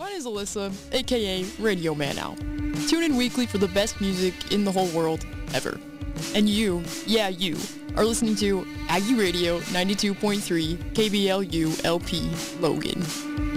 My name is Alyssa, aka Radio Man Owl. Tune in weekly for the best music in the whole world, ever. And you, yeah you, are listening to Aggie Radio 92.3 KBLU LP Logan.